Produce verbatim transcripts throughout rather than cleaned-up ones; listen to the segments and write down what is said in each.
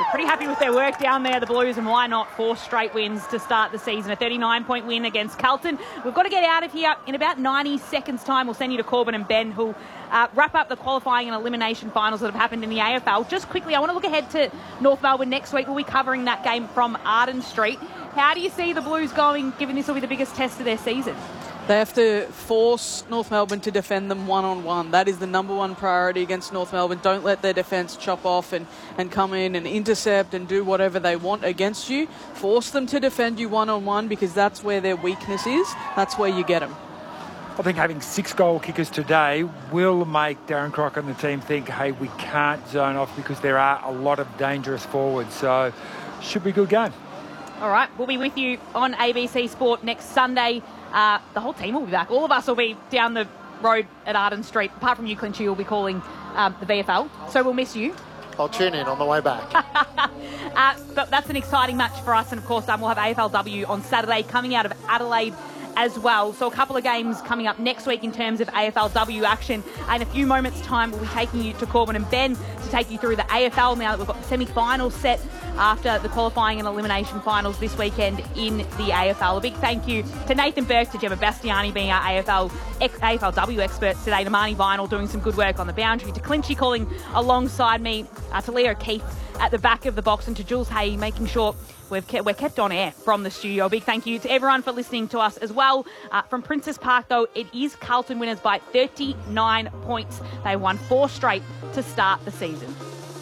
They're pretty happy with their work down there, the Blues, and why not four straight wins to start the season. A thirty-nine point win against Carlton. We've got to get out of here in about ninety seconds' time. We'll send you to Corbin and Ben, who'll uh, wrap up the qualifying and elimination finals that have happened in the A F L. Just quickly, I want to look ahead to North Melbourne next week. We'll be covering that game from Arden Street. How do you see the Blues going, given this will be the biggest test of their season? They have to force North Melbourne to defend them one-on-one. That is the number one priority against North Melbourne. Don't let their defence chop off and, and come in and intercept and do whatever they want against you. Force them to defend you one-on-one, because that's where their weakness is. That's where you get them. I think having six goal kickers today will make Darren Crocker and the team think, hey, we can't zone off because there are a lot of dangerous forwards. So should be a good game. All right, we'll be with you on A B C Sport next Sunday. Uh, the whole team will be back. All of us will be down the road at Arden Street. Apart from you, Clinchy, you'll be calling um, the V F L. So we'll miss you. I'll tune in on the way back. uh, but that's an exciting match for us. And, of course, um, we'll have A F L W on Saturday coming out of Adelaide as well. So a couple of games coming up next week in terms of A F L W action. In a few moments' time, we'll be taking you to Corbin and Ben to take you through the A F L now that we've got the semi-finals set after the qualifying and elimination finals this weekend in the A F L. A big thank you to Nathan Burke, to Gemma Bastiani being our A F L, A F L W experts today, to Marnie Vinyl doing some good work on the boundary, to Clinchy calling alongside me, uh, to Leo Keith at the back of the box, and to Jules Hay making sure We've kept, we're kept on air from the studio. A big thank you to everyone for listening to us as well. Uh, from Princess Park, though, it is Carlton winners by thirty-nine points. They won four straight to start the season.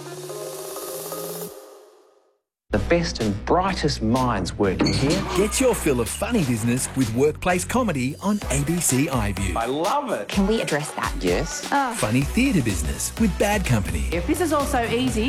The best and brightest minds working here. Get your fill of funny business with workplace comedy on A B C iView. I love it. Can we address that? Yes. Oh. Funny theatre business with Bad Company. If this is all so easy,